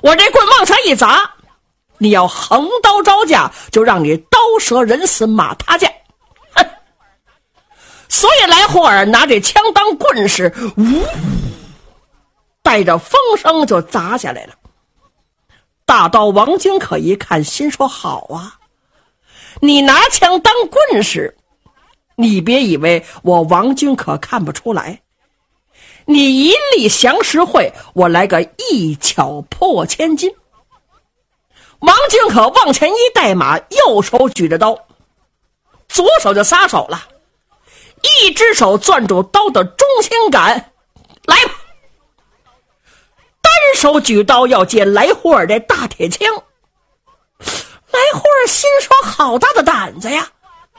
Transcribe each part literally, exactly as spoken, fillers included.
我这棍往上一砸，你要横刀招架，就让你刀折人死马他架。哼！所以来霍尔拿这枪当棍时，呜，带着风声就砸下来了。大刀王君可一看，心说好啊，你拿枪当棍时，你别以为我王君可看不出来，你一力降十会，我来个一巧破千金。王君可往前一带马，右手举着刀，左手就撒手了，一只手攥住刀的中心杆，来吧！单手举刀要接来霍尔这大铁枪。来霍尔心说好大的胆子呀！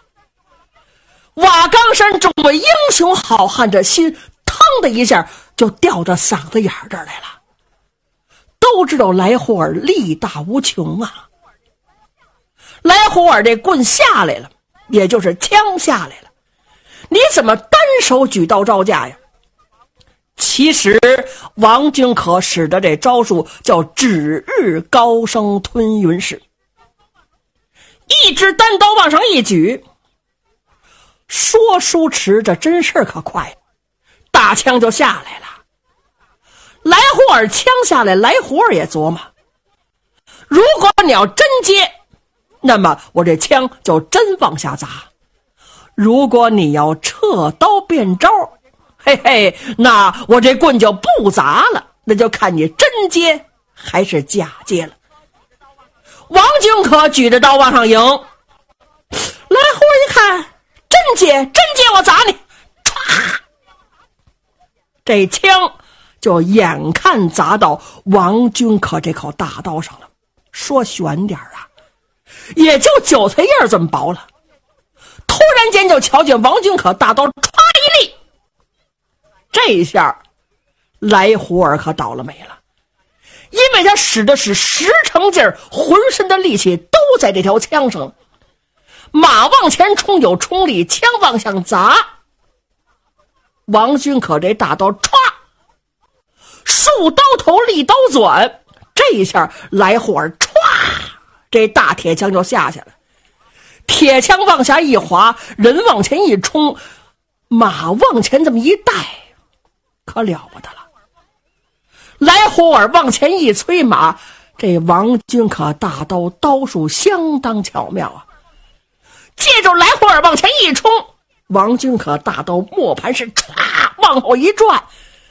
瓦岗山众位英雄好汉这心腾的一下就掉到嗓子眼这儿来了，都知道来霍尔力大无穷啊。来霍尔这棍下来了，也就是枪下来了，你怎么单手举刀招架呀？其实王君可使的这招数叫指日高升吞云式，一只单刀往上一举，说书迟，这真事可快，大枪就下来了。来霍尔枪下来，来霍尔也琢磨，如果你要真接，那么我这枪就真往下砸；如果你要撤刀变招，嘿嘿，那我这棍就不砸了，那就看你真接还是假接了。王君可举着刀往上迎，来霍尔一看，真接真接，我砸你！唰，这枪就眼看砸到王君可这口大刀上了，说悬点啊，也就韭菜叶这么薄了。突然间就瞧见王君可大刀唰一力，这一下来霍尔可倒了霉了，因为他使的是十成劲儿，浑身的力气都在这条枪上。马往前冲有冲力，枪往上砸，王君可这大刀唰，竖刀头立刀转，这一下来霍尔唰，这大铁枪就下去了。铁枪往下一滑，人往前一冲，马往前这么一带，可了不得了。来霍尔往前一催马，这王君可大刀刀术相当巧妙啊。借着来霍尔往前一冲，王君可大刀磨盘是唰往后一转，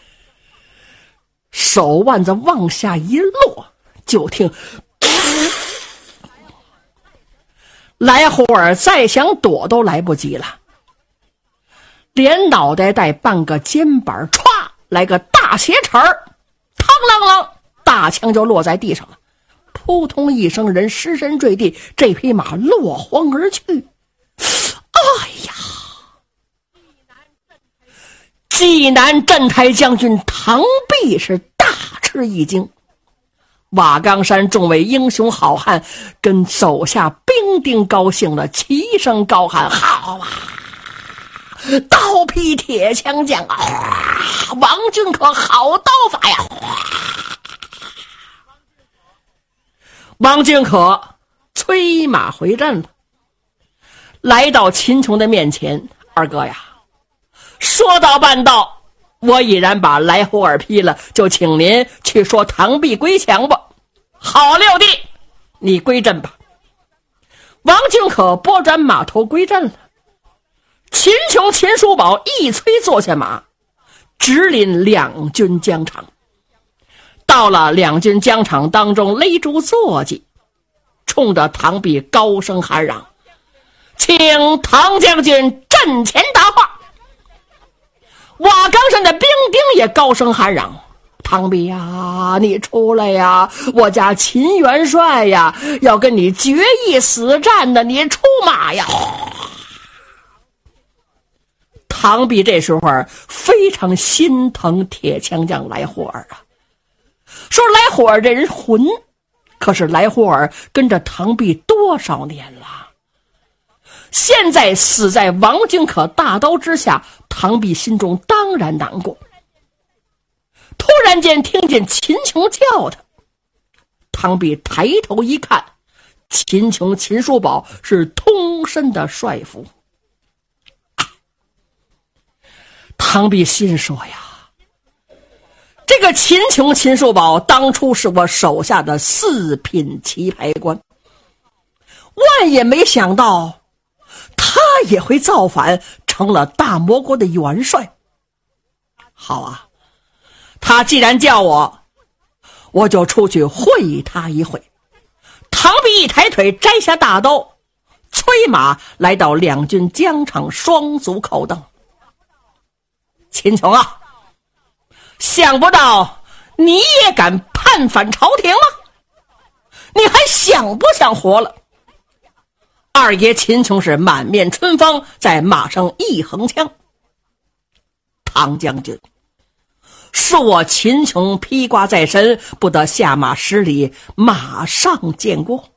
手腕子往下一落，就听来霍尔再想躲都来不及了，连脑袋带半个肩膀歘来个大斜齿儿，嘡啷啷，大枪就落在地上了，扑通一声，人失身坠地，这匹马落荒而去。哎呀！济南镇台将军唐弼是大吃一惊，瓦岗山众位英雄好汉跟手下兵丁高兴了，齐声高喊：好啊，刀劈铁枪将啊，王君可好刀法呀！王君可催马回阵了，来到秦琼的面前，二哥呀，说到办到，我已然把来霍尔劈了，就请您去说唐弼归降吧。好，六弟，你归阵吧。王君可拨转马头归阵了。秦琼、秦叔宝一催坐下马，直领两军疆场。到了两军疆场当中，勒住坐骑，冲着唐弼高声喊嚷：请唐将军阵前答话。瓦岗山的兵丁也高声喊嚷：唐弼呀，你出来呀，我家秦元帅呀要跟你决一死战的，你出马呀！唐弼这时候非常心疼铁枪将来霍尔啊，说来霍尔这人混，可是来霍尔跟着唐弼多少年了，现在死在王君可大刀之下，唐弼心中当然难过。突然间听见秦琼叫他： 唐弼抬头一看，秦琼、秦叔宝是通身的帅服。唐弼心说呀，这个秦琼、秦叔宝当初是我手下的四品棋牌官，万也没想到他也会造反，成了大魔国的元帅。好啊，他既然叫我，我就出去会他一会。唐弼一抬腿，摘下大刀，催马来到两军疆场，双足靠蹬。秦琼啊，想不到你也敢叛反朝廷吗？你还想不想活了？二爷秦琼是满面春风，在马上一横枪。唐将军，恕我秦琼披挂在身，不得下马施礼，马上见过。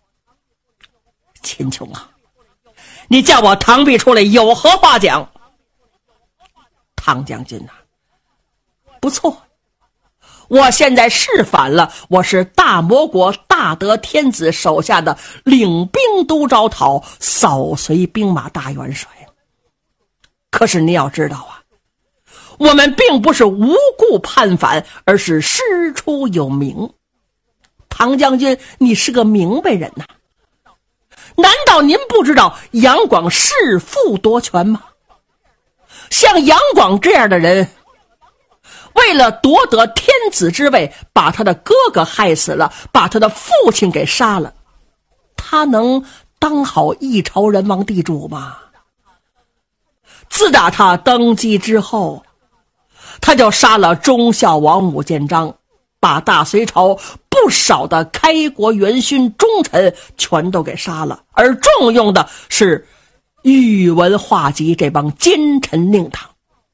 秦琼啊，你叫我唐弼出来有何话讲？唐将军啊，不错，我现在是反了，我是大魔国大德天子手下的领兵都招讨，扫随兵马大元帅。可是你要知道啊，我们并不是无故叛反，而是师出有名。唐将军，你是个明白人呐、啊，难道您不知道杨广弑父夺权吗？像杨广这样的人，为了夺得天子之位，把他的哥哥害死了，把他的父亲给杀了，他能当好一朝人王地主吗？自打他登基之后，他就杀了忠孝王武建章，把大隋朝不少的开国元勋忠臣全都给杀了，而重用的是宇文化及这帮奸臣佞党。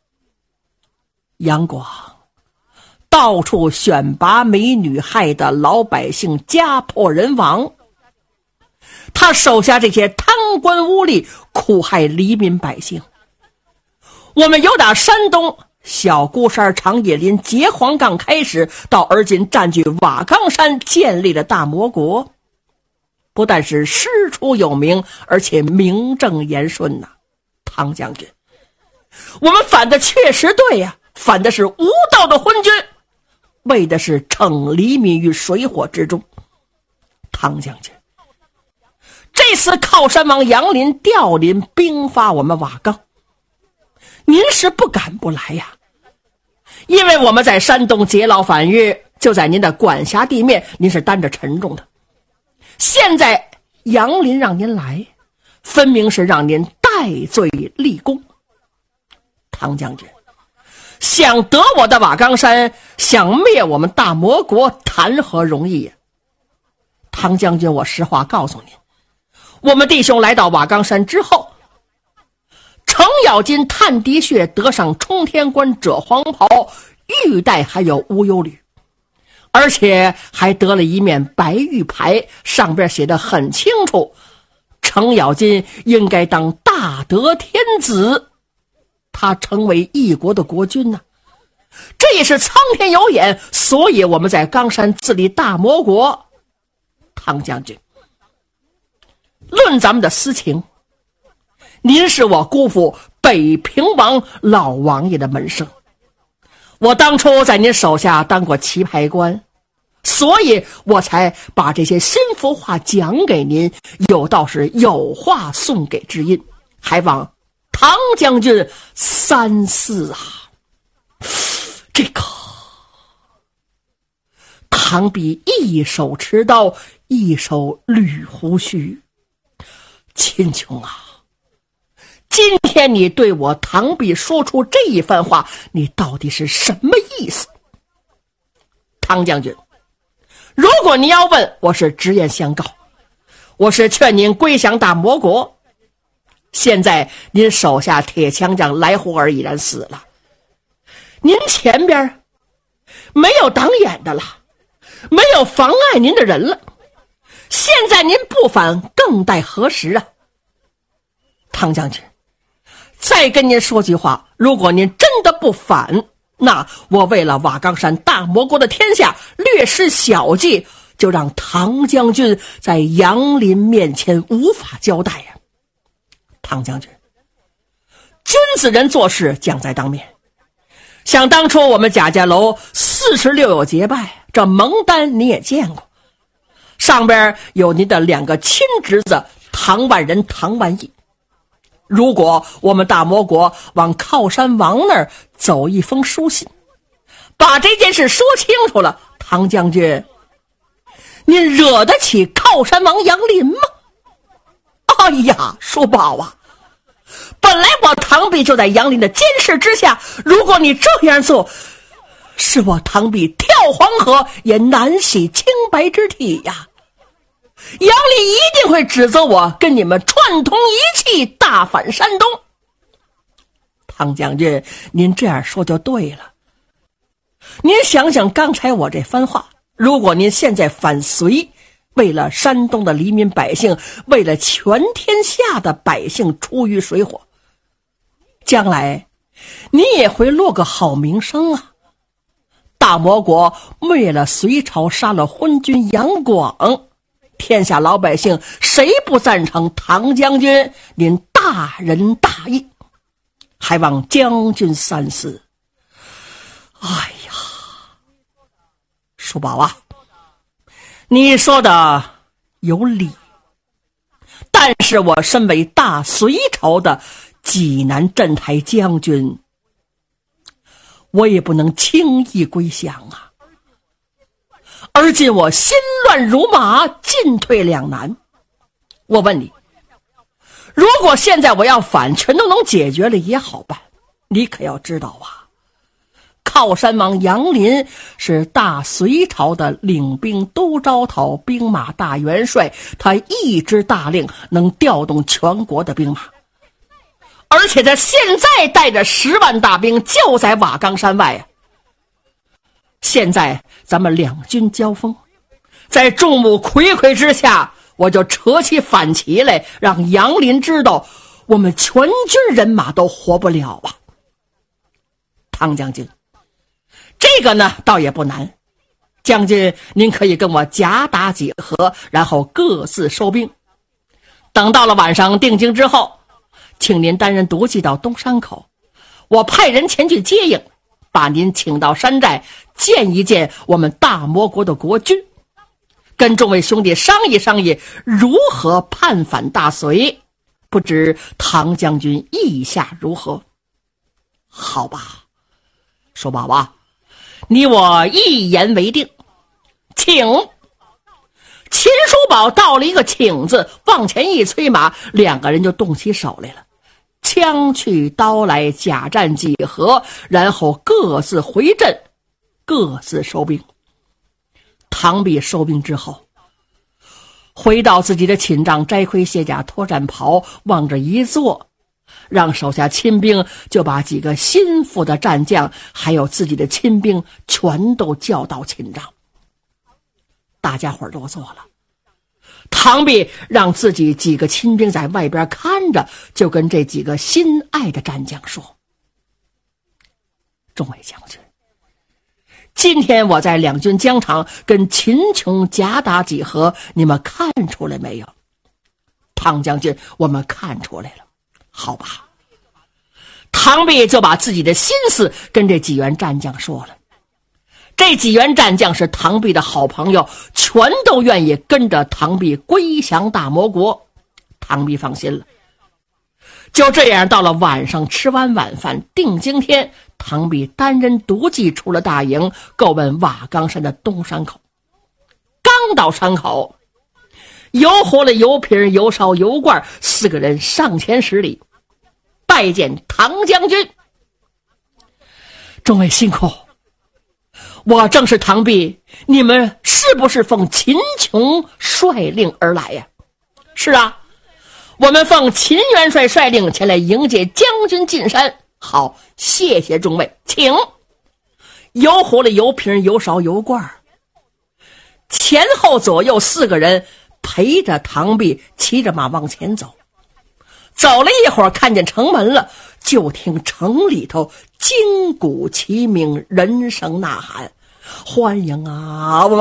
杨广到处选拔美女，害得老百姓家破人亡，他手下这些贪官污吏苦害黎民百姓。我们由打山东小孤山、长野林、结黄岗开始，到而今占据瓦岗山，建立了大魔国，不但是师出有名，而且名正言顺呐、啊。唐将军，我们反的确实对呀、啊，反的是无道的昏君，为的是惩黎民于水火之中。唐将军，这次靠山王杨林调临兵发我们瓦岗，您是不敢不来呀，因为我们在山东劫牢反狱，就在您的管辖地面，您是担着沉重的。现在杨林让您来，分明是让您戴罪立功。唐将军，想得我的瓦岗山，想灭我们大魔国，谈何容易呀？唐将军，我实话告诉您，我们弟兄来到瓦岗山之后，程咬金、探敌穴得上冲天冠、赭黄袍、玉带，还有无忧履，而且还得了一面白玉牌，上边写得很清楚，程咬金应该当大德天子，他成为一国的国君呢、啊，这也是苍天有眼，所以我们在冈山自立大魔国。唐将军，论咱们的私情，您是我姑父北平王老王爷的门生，我当初在您手下当过棋牌官，所以我才把这些心腹话讲给您，有道是有话送给知音，还望唐将军三思啊。这个唐弼一手持刀，一手捋胡须。秦琼啊，今天你对我唐弼说出这一番话，你到底是什么意思？唐将军，如果你要问，我是直言相告，我是劝您归降大魔国。现在您手下铁枪将来胡儿已然死了，您前边没有挡眼的了，没有妨碍您的人了，现在您不反更待何时啊？唐将军，再跟您说句话，如果您真的不反，那我为了瓦岗山大魔国的天下，略施小计， 就让唐将军在杨林面前无法交代呀。唐将军，君子人做事讲在当面。想当初我们贾家楼四十六友结拜，这盟单你也见过，上边有您的两个亲侄子唐万人、唐万义。如果我们大魔国往靠山王那儿走一封书信，把这件事说清楚了，唐将军，您惹得起靠山王杨林吗？哎呀，叔宝啊，本来我唐弼就在杨林的监视之下，如果你这样做，是我唐弼跳黄河也难洗清白之体呀。杨林一定会指责我跟你们串通一气，大反山东。唐将军，您这样说就对了。您想想刚才我这番话，如果您现在反隋，为了山东的黎民百姓，为了全天下的百姓出于水火，将来你也会落个好名声啊。大魔国灭了隋朝，杀了昏君杨广，天下老百姓谁不赞成唐将军您大仁大义？还望将军三思。哎呀，叔宝啊，你说的有理，但是我身为大隋朝的济南镇台将军，我也不能轻易归降啊。而今我心乱如麻，进退两难。我问你，如果现在我要反，全都能解决了也好办，你可要知道啊，靠山王杨林是大隋朝的领兵都招讨兵马大元帅，他一支大令能调动全国的兵马，而且他现在带着十万大兵就在瓦岗山外啊。现在咱们两军交锋，在众目睽睽之下，我就扯起反旗来，让杨林知道我们全军人马都活不了啊。唐将军，这个呢倒也不难，将军您可以跟我夹打几合，然后各自收兵。等到了晚上定睛之后，请您担任毒骑到东山口，我派人前去接应，把您请到山寨，见一见我们大魔国的国君，跟众位兄弟商议商议如何叛反大隋，不知唐将军意下如何？好吧，叔宝啊，你我一言为定，请。秦叔宝到了一个请字，往前一催马，两个人就动起手来了。枪去刀来，甲战几何，然后各自回阵，各自收兵。唐弼收兵之后，回到自己的寝帐，摘盔卸甲，脱战袍，往这一坐，让手下亲兵就把几个心腹的战将还有自己的亲兵全都叫到寝帐。大家伙儿都坐了，唐弼让自己几个亲兵在外边看着，就跟这几个心爱的战将说：众位将军，今天我在两军疆场跟秦琼夹打几合，你们看出来没有？唐将军，我们看出来了。好吧，唐弼就把自己的心思跟这几员战将说了。这几员战将是唐弼的好朋友，全都愿意跟着唐弼归降大魔国。唐弼放心了。就这样，到了晚上吃完晚饭，定睛天，唐弼单人独骑出了大营，够奔瓦岗山的东山口。刚到山口，油活了油瓶、油烧、油罐，四个人上前十里，拜见唐将军。众位辛苦，我正是唐弼，你们是不是奉秦琼率令而来呀？是啊，我们奉秦元帅率令前来迎接将军进山。好，谢谢众位，请。油壶了油瓶、油勺、油罐，前后左右四个人陪着唐弼骑着马往前走。走了一会儿，看见城门了，就听城里头金鼓齐鸣，人声呐喊，欢迎啊，我们